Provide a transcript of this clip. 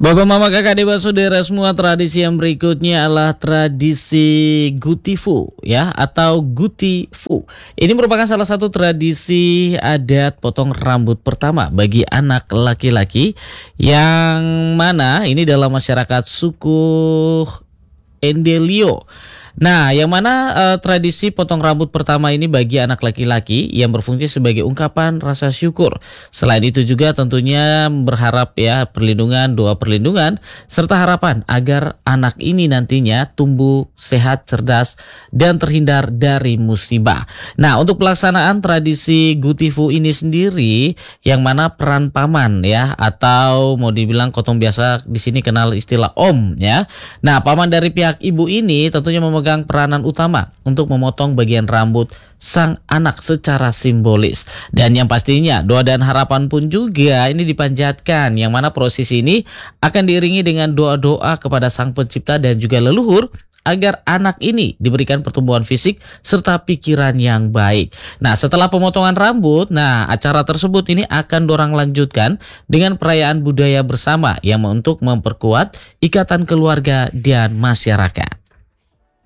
Bapak, Mama, Kakak, Adik, Saudara semua, tradisi yang berikutnya adalah tradisi Gutifu ya atau Gutifu. Ini merupakan salah satu tradisi adat potong rambut pertama bagi anak laki-laki yang mana ini dalam masyarakat suku Endelio. Nah, yang mana tradisi potong rambut pertama ini bagi anak laki-laki yang berfungsi sebagai ungkapan rasa syukur. Selain itu juga tentunya berharap ya doa perlindungan serta harapan agar anak ini nantinya tumbuh sehat, cerdas dan terhindar dari musibah. Nah, untuk pelaksanaan tradisi Gutifu ini sendiri yang mana peran paman ya atau mau dibilang kotong biasa di sini kenal istilah om ya. Nah, paman dari pihak ibu ini tentunya memegang peranan utama untuk memotong bagian rambut sang anak secara simbolis. Dan yang pastinya doa dan harapan pun juga ini dipanjatkan, yang mana prosesi ini akan diiringi dengan doa-doa kepada sang pencipta dan juga leluhur agar anak ini diberikan pertumbuhan fisik serta pikiran yang baik. Nah, setelah pemotongan rambut, acara tersebut ini akan dorang lanjutkan dengan perayaan budaya bersama yang untuk memperkuat ikatan keluarga dan masyarakat.